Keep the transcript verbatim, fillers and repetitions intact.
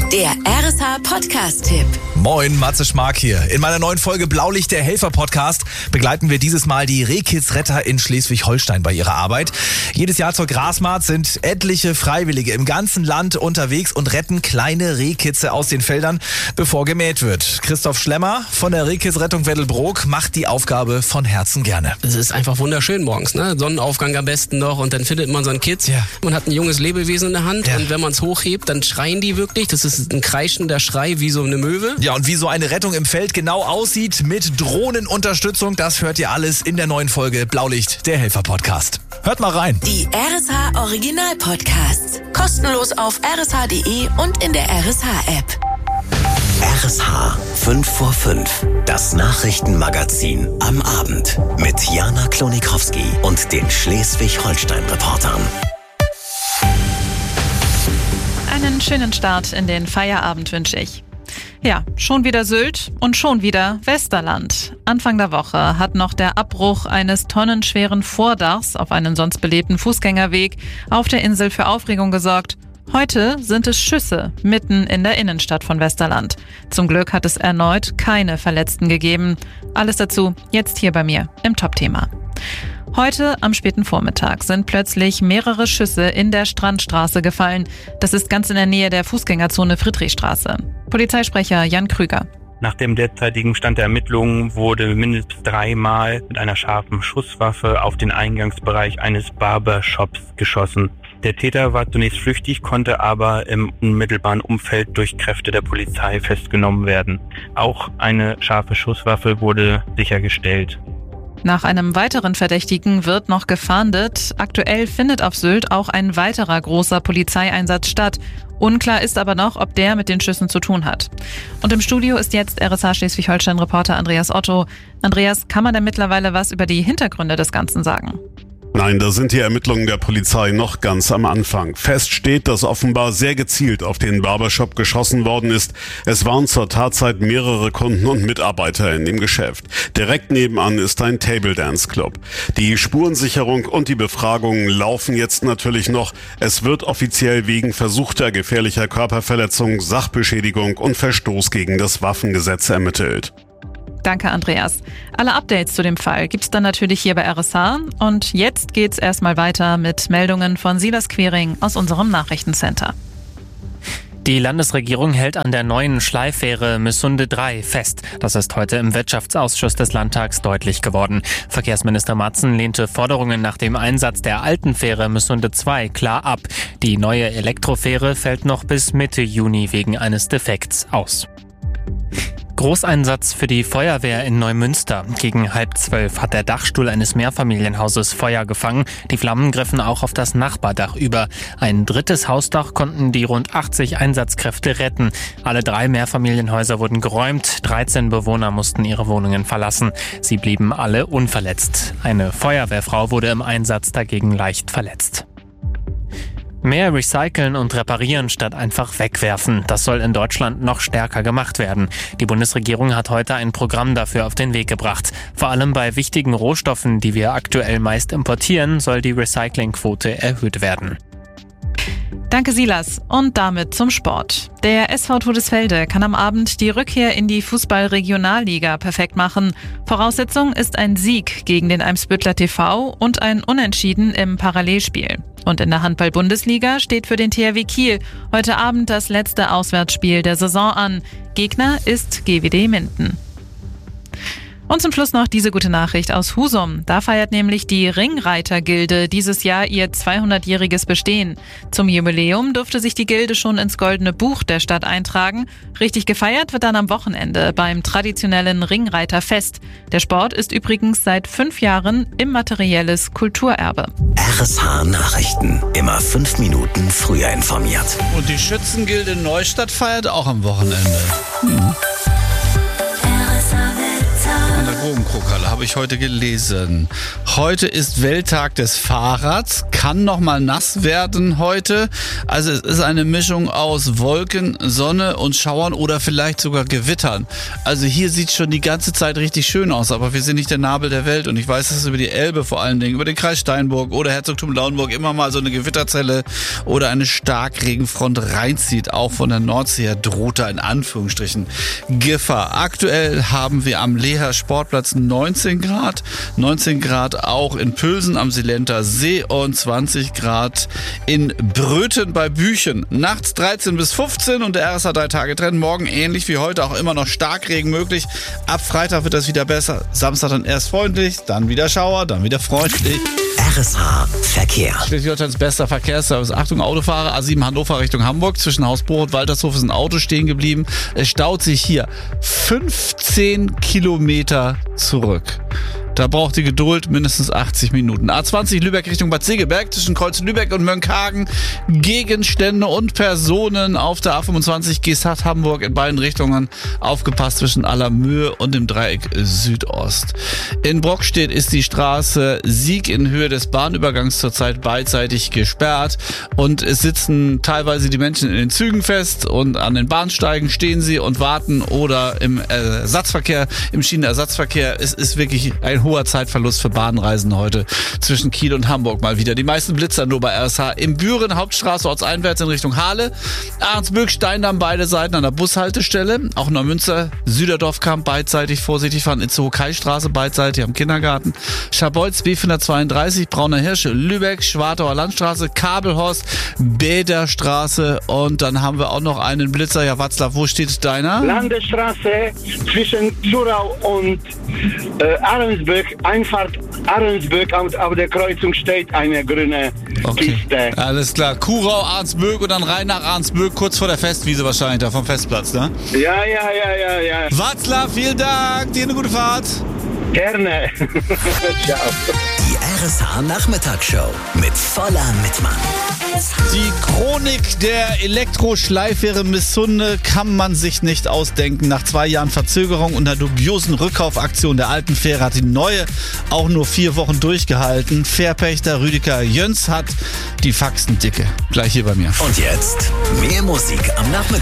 Der R S H-Podcast-Tipp. Moin, Matze Schmark hier. In meiner neuen Folge Blaulicht, der Helfer-Podcast, begleiten wir dieses Mal die Rehkitzretter in Schleswig-Holstein bei ihrer Arbeit. Jedes Jahr zur Grasmarkt sind etliche Freiwillige im ganzen Land unterwegs und retten kleine Rehkitze aus den Feldern, bevor gemäht wird. Christoph Schlemmer von der Rehkitzrettung Weddelbrook macht die Aufgabe von Herzen gerne. Es ist einfach wunderschön morgens, ne? Sonnenaufgang am besten noch und dann findet man so ein Kitz. Ja. Man hat ein junges Lebewesen in der Hand ja. und wenn man es hochhebt, dann schreien die wirklich. Das ist ein kreischender Schrei wie so eine Möwe. Ja, und wie so eine Rettung im Feld genau aussieht mit Drohnenunterstützung, das hört ihr alles in der neuen Folge Blaulicht, der Helfer-Podcast. Hört mal rein. Die R S H Original-Podcasts. Kostenlos auf r s h punkt d e und in der R S H-App. R S H fünf vor fünf, das Nachrichtenmagazin am Abend mit Jana Klonikowski und den Schleswig-Holstein-Reportern. Einen schönen Start in den Feierabend wünsche ich. Ja, schon wieder Sylt und schon wieder Westerland. Anfang der Woche hat noch der Abbruch eines tonnenschweren Vordachs auf einen sonst belebten Fußgängerweg auf der Insel für Aufregung gesorgt. Heute sind es Schüsse mitten in der Innenstadt von Westerland. Zum Glück hat es erneut keine Verletzten gegeben. Alles dazu jetzt hier bei mir im Top-Thema. Heute am späten Vormittag sind plötzlich mehrere Schüsse in der Strandstraße gefallen. Das ist ganz in der Nähe der Fußgängerzone Friedrichstraße. Polizeisprecher Jan Krüger. Nach dem derzeitigen Stand der Ermittlungen wurde mindestens dreimal mit einer scharfen Schusswaffe auf den Eingangsbereich eines Barbershops geschossen. Der Täter war zunächst flüchtig, konnte aber im unmittelbaren Umfeld durch Kräfte der Polizei festgenommen werden. Auch eine scharfe Schusswaffe wurde sichergestellt. Nach einem weiteren Verdächtigen wird noch gefahndet. Aktuell findet auf Sylt auch ein weiterer großer Polizeieinsatz statt. Unklar ist aber noch, ob der mit den Schüssen zu tun hat. Und im Studio ist jetzt R S H Schleswig-Holstein-Reporter Andreas Otto. Andreas, kann man denn mittlerweile was über die Hintergründe des Ganzen sagen? Nein, da sind die Ermittlungen der Polizei noch ganz am Anfang. Fest steht, dass offenbar sehr gezielt auf den Barbershop geschossen worden ist. Es waren zur Tatzeit mehrere Kunden und Mitarbeiter in dem Geschäft. Direkt nebenan ist ein Table Dance Club. Die Spurensicherung und die Befragungen laufen jetzt natürlich noch. Es wird offiziell wegen versuchter gefährlicher Körperverletzung, Sachbeschädigung und Verstoß gegen das Waffengesetz ermittelt. Danke, Andreas. Alle Updates zu dem Fall gibt's dann natürlich hier bei R S H. Und jetzt geht's erstmal weiter mit Meldungen von Silas Quering aus unserem Nachrichtencenter. Die Landesregierung hält an der neuen Schleifähre Mysunde drei fest. Das ist heute im Wirtschaftsausschuss des Landtags deutlich geworden. Verkehrsminister Matzen lehnte Forderungen nach dem Einsatz der alten Fähre Mysunde zwei klar ab. Die neue Elektrofähre fällt noch bis Mitte Juni wegen eines Defekts aus. Großeinsatz für die Feuerwehr in Neumünster. Gegen halb zwölf hat der Dachstuhl eines Mehrfamilienhauses Feuer gefangen. Die Flammen griffen auch auf das Nachbardach über. Ein drittes Hausdach konnten die rund achtzig Einsatzkräfte retten. Alle drei Mehrfamilienhäuser wurden geräumt. dreizehn Bewohner mussten ihre Wohnungen verlassen. Sie blieben alle unverletzt. Eine Feuerwehrfrau wurde im Einsatz dagegen leicht verletzt. Mehr recyceln und reparieren statt einfach wegwerfen. Das soll in Deutschland noch stärker gemacht werden. Die Bundesregierung hat heute ein Programm dafür auf den Weg gebracht. Vor allem bei wichtigen Rohstoffen, die wir aktuell meist importieren, soll die Recyclingquote erhöht werden. Danke, Silas. Und damit zum Sport. Der S V Todesfelde kann am Abend die Rückkehr in die Fußball-Regionalliga perfekt machen. Voraussetzung ist ein Sieg gegen den Eimsbüttler T V und ein Unentschieden im Parallelspiel. Und in der Handball-Bundesliga steht für den T H W Kiel heute Abend das letzte Auswärtsspiel der Saison an. Gegner ist G W D Minden. Und zum Schluss noch diese gute Nachricht aus Husum. Da feiert nämlich die Ringreiter-Gilde dieses Jahr ihr zweihundertjähriges Bestehen. Zum Jubiläum durfte sich die Gilde schon ins Goldene Buch der Stadt eintragen. Richtig gefeiert wird dann am Wochenende beim traditionellen Ringreiterfest. Der Sport ist übrigens seit fünf Jahren immaterielles Kulturerbe. R S H Nachrichten. Immer fünf Minuten früher informiert. Und die Schützengilde Neustadt feiert auch am Wochenende. Hm. Drogenkrokalle habe ich heute gelesen. Heute ist Welttag des Fahrrads. Kann noch mal nass werden heute. Also es ist eine Mischung aus Wolken, Sonne und Schauern oder vielleicht sogar Gewittern. Also hier sieht es schon die ganze Zeit richtig schön aus, aber wir sind nicht der Nabel der Welt. Und ich weiß, dass es über die Elbe vor allen Dingen, über den Kreis Steinburg oder Herzogtum Lauenburg immer mal so eine Gewitterzelle oder eine Starkregenfront reinzieht. Auch von der Nordsee her droht da in Anführungsstrichen Gefahr. Aktuell haben wir am Leher Sportplatz neunzehn Grad, neunzehn Grad auch in Pülsen am Silenter See und zwanzig Grad in Bröthen bei Büchen. Nachts dreizehn bis fünfzehn und der R S H drei Tage Trend. Morgen ähnlich wie heute auch immer noch Starkregen möglich. Ab Freitag wird das wieder besser. Samstag dann erst freundlich, dann wieder Schauer, dann wieder freundlich. R S H Verkehr. Schleswig-Holsteins bester Verkehrsservice. Achtung, Autofahrer, A sieben Hannover Richtung Hamburg. Zwischen Hausbruch und Waltershof ist ein Auto stehen geblieben. Es staut sich hier fünfzehn Kilometer zurück. Da braucht die Geduld mindestens achtzig Minuten. A zwanzig Lübeck Richtung Bad Segeberg zwischen Kreuz Lübeck und Mönckehagen. Gegenstände und Personen auf der A fünfundzwanzig Geesthacht Hamburg in beiden Richtungen. Aufgepasst zwischen Allermöhe und dem Dreieck Südost. In Brockstedt ist die Straße Sieg in Höhe des Bahnübergangs zurzeit beidseitig gesperrt. Und es sitzen teilweise die Menschen in den Zügen fest und an den Bahnsteigen stehen sie und warten oder im Ersatzverkehr, im Schienenersatzverkehr. Es ist wirklich ein hoher Zeitverlust für Bahnreisen heute zwischen Kiel und Hamburg mal wieder. Die meisten Blitzer nur bei R S H. Im Büren, Hauptstraße, ortseinwärts in Richtung Halle. Ahrensböck, Steindamm, beide Seiten an der Bushaltestelle. Auch Neumünster, Süderdorfkamp, beidseitig vorsichtig fahren. Itzehoe-Kai-Straße, beidseitig am Kindergarten. Schabolz, B vierhundertzweiunddreißig, Brauner Hirsche, Lübeck, Schwartauer Landstraße, Kabelhorst, Bäderstraße. Und dann haben wir auch noch einen Blitzer. Ja, Watzlaw, wo steht deiner? Landesstraße zwischen Zurau und äh, Ahrensböck. Einfahrt Ahrensböck, auf der Kreuzung steht eine grüne okay. Kiste. Alles klar. Kurau, Ahrensböck und dann rein nach Ahrensböck, kurz vor der Festwiese wahrscheinlich, da vom Festplatz, ne? Ja, ja, ja, ja, ja. Watzlaw, vielen Dank, dir eine gute Fahrt. Gerne. Ciao. Die R S H Nachmittagsshow mit voller Mitmann. Die Chronik der Elektroschleifware Missunde kann man sich nicht ausdenken. Nach zwei Jahren Verzögerung und einer dubiosen Rückkaufaktion der alten Fähre hat die neue auch nur vier Wochen durchgehalten. Fährpächter Rüdiger Jöns hat die Faxen dicke. Gleich hier bei mir. Und jetzt mehr Musik am Nachmittag.